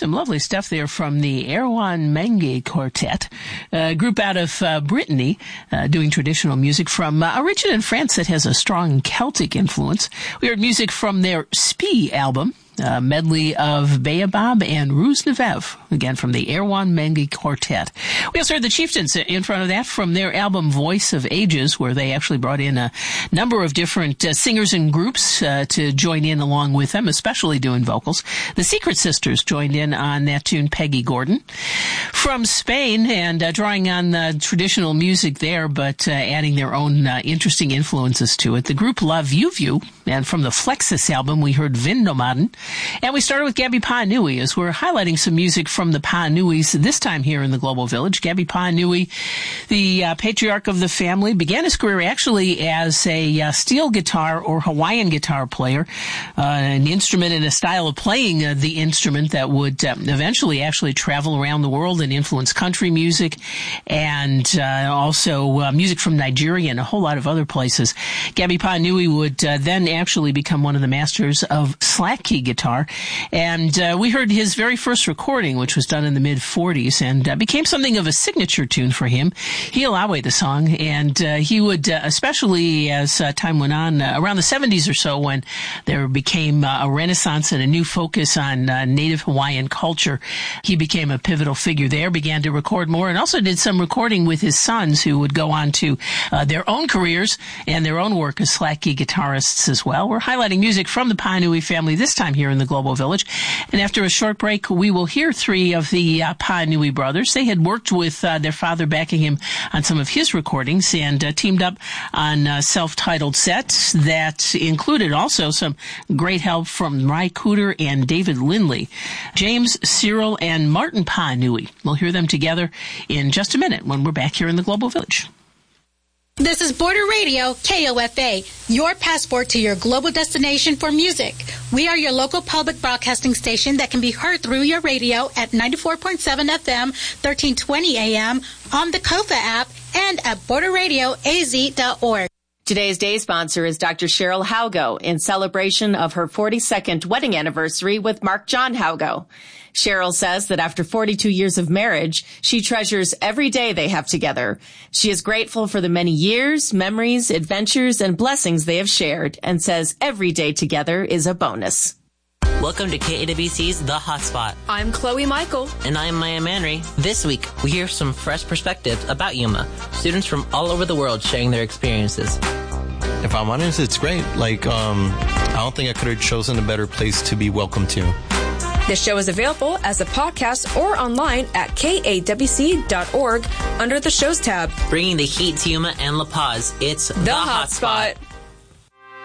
Some lovely stuff there from the Erwan Mengi Quartet, a group out of Brittany, doing traditional music from a region in France that has a strong Celtic influence. We heard music from their Spee album, a medley of Baobab and Ruse Nevev, again from the Erwan Mengi Quartet. We also heard the Chieftains in front of that from their album Voice of Ages, where they actually brought in a number of different singers and groups to join in along with them, especially doing vocals. The Secret Sisters joined in on that tune, Peggy Gordon. From Spain, and drawing on the traditional music there, but adding their own interesting influences to it, the group La Viu Viu, and from the Flexus album, we heard Vindomaden. And we started with Gabby Pa-Nui, as we're highlighting some music from the Pa-Nuis, this time here in the Global Village. Gabby Pa-Nui, the patriarch of the family, began his career actually as a steel guitar or Hawaiian guitar player, an instrument and a style of playing the instrument that would eventually actually travel around the world and influence country music and also music from Nigeria and a whole lot of other places. Gabby Pa-Nui would then actually become one of the masters of slack key guitar, and we heard his very first recording, which was done in the mid-40s, and became something of a signature tune for him, Hialawe, the song, and he would, especially as time went on, around the 70s or so, when there became a renaissance and a new focus on native Hawaiian culture, he became a pivotal figure there, began to record more, and also did some recording with his sons, who would go on to their own careers and their own work as slack key guitarists as well. We're highlighting music from the Pa-Nui family, this time here in the Global Village. And after a short break, we will hear three of the Pa-Nui brothers. They had worked with their father backing him on some of his recordings and teamed up on self-titled sets that included also some great help from Ry Cooder and David Lindley. James, Cyril, and Martin Pa-Nui. We'll hear them together in just a minute when we're back here in the Global Village. This is Border Radio, KOFA, your passport to your global destination for music. We are your local public broadcasting station that can be heard through your radio at 94.7 FM, 1320 AM, on the KOFA app, and at borderradioaz.org. Today's day sponsor is Dr. Cheryl Haugo in celebration of her 42nd wedding anniversary with Mark John Haugo. Cheryl says that after 42 years of marriage, she treasures every day they have together. She is grateful for the many years, memories, adventures, and blessings they have shared, and says every day together is a bonus. Welcome to KAWC's The Hotspot. I'm Chloe Michael. And I'm Maya Manry. This week, we hear some fresh perspectives about Yuma. Students from all over the world sharing their experiences. If I'm honest, it's great. I don't think I could have chosen a better place to be welcome to. This show is available as a podcast or online at kawc.org under the Shows tab. Bringing the heat to Yuma and La Paz, it's The Hotspot.